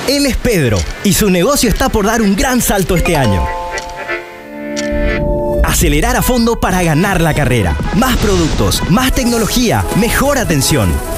Él es Pedro y su negocio está por dar un gran salto este año. Acelerar a fondo para ganar la carrera. Más productos, más tecnología, mejor atención.